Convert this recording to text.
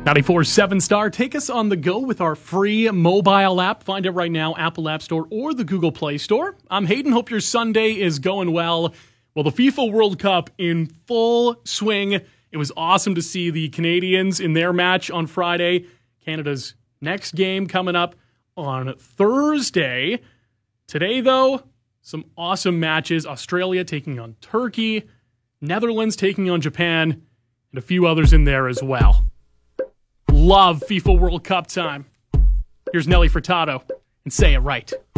94.7 Star, take us on the go with our free mobile app. Find it right now, Apple App Store or the Google Play Store. I'm Hayden. Hope your Sunday is going well. Well, the FIFA World Cup in full swing. It was awesome to see the Canadians in their match on Friday. Canada's next game coming up on Thursday. Today, though, some awesome matches. Australia taking on Turkey, Netherlands taking on Japan, and a few others in there as well. Love FIFA World Cup time. Here's Nelly Furtado, and say it right.